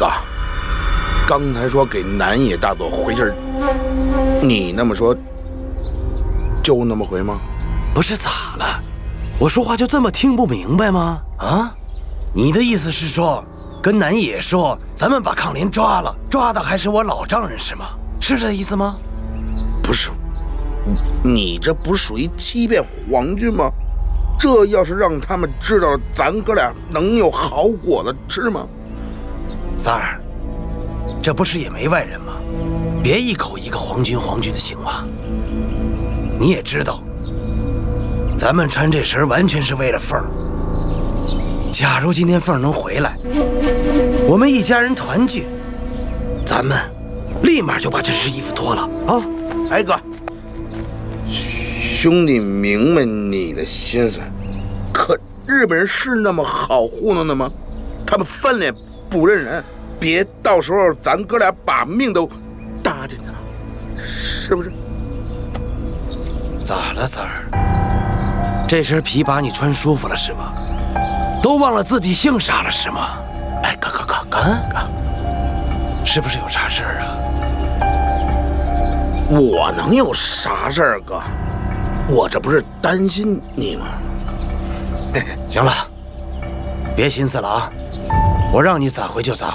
哥，刚才说给南野大佐回信，你那么说，就那么回吗？ 不是咋了？我说话就这么听不明白吗？啊？你的意思是说，跟南野说，咱们把抗联抓了，抓的还是我老丈人是吗？是这意思吗？ 不是，你这不属于欺骗皇军吗？这要是让他们知道了，咱哥俩能有好果子吃吗？ 三儿，这不是也没外人吗？别一口一个皇军的行吗？你也知道，咱们穿这身完全是为了凤儿。假如今天凤儿能回来，我们一家人团聚，咱们立马就把这身衣服脱了啊！ 哎哥，兄弟明白你的心思，可日本人是那么好糊弄的吗？他们翻脸不认人，别到时候咱哥俩把命都搭进去了，是不是？ 咋了，三儿？这身皮把你穿舒服了是吗？都忘了自己姓啥了是吗？ 哎，哥， 是不是有啥事儿啊？ 我能有啥事儿，哥？我这不是担心你吗？ 行了，别心思了啊！我让你咋回就咋回。